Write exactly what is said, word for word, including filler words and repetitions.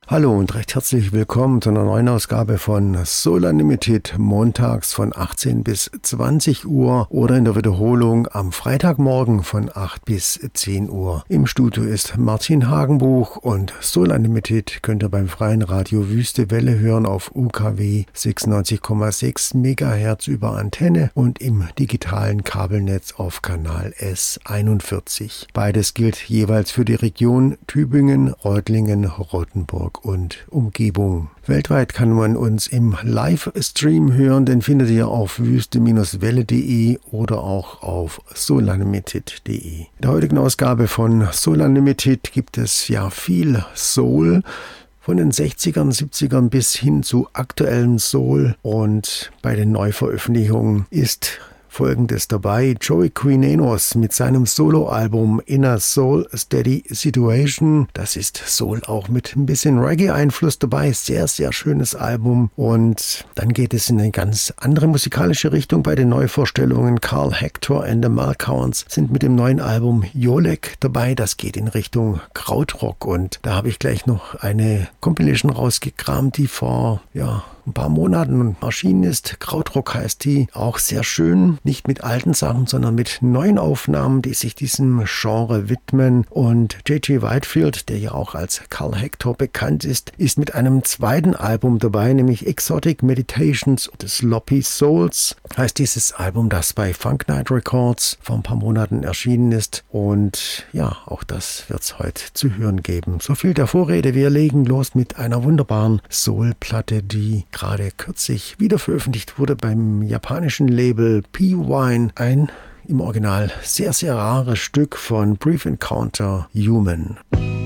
Hallo und recht herzlich willkommen zu einer neuen Ausgabe von Soul Unlimited, montags von achtzehn bis zwanzig Uhr oder in der Wiederholung am Freitagmorgen von acht bis zehn Uhr. Im Studio ist Martin Hagenbuch und Soul Unlimited könnt ihr beim freien Radio Wüste Welle hören auf U K W sechsundneunzig Komma sechs Megahertz über Antenne und im digitalen Kabelnetz auf Kanal S einundvierzig. Beides gilt jeweils für die Region Tübingen, Reutlingen, Rottenburg und Umgebung. Weltweit kann man uns im Livestream hören, den findet ihr auf wüste Welle punkt de oder auch auf soul unlimited punkt de. In der heutigen Ausgabe von Soul Unlimited gibt es ja viel Soul, von den sechzigern, siebzigern bis hin zu aktuellem Soul, und bei den Neuveröffentlichungen ist Folgendes dabei: Joey Quinones mit seinem Soloalbum In a Soul Steady Situation. Das ist Soul auch mit ein bisschen Reggae-Einfluss dabei. Sehr, sehr schönes Album. Und dann geht es in eine ganz andere musikalische Richtung bei den Neuvorstellungen. Carl Hector and the Malcounts sind mit dem neuen Album Jolek dabei. Das geht in Richtung Krautrock. Und da habe ich gleich noch eine Compilation rausgekramt, die vor, ja, ein paar Monaten erschienen ist. Krautrock heißt die. Auch sehr schön. Nicht mit alten Sachen, sondern mit neuen Aufnahmen, die sich diesem Genre widmen. Und J J Whitefield, der ja auch als Carl Hector bekannt ist, ist mit einem zweiten Album dabei, nämlich Exotic Meditations of the Sloppy Souls. Heißt dieses Album, das bei Funk Night Records vor ein paar Monaten erschienen ist. Und ja, auch das wird es heute zu hören geben. So viel der Vorrede. Wir legen los mit einer wunderbaren Soul-Platte, die gerade kürzlich wieder veröffentlicht wurde beim japanischen Label P-Wine. Ein im Original sehr, sehr rares Stück von Brief Encounter, Human.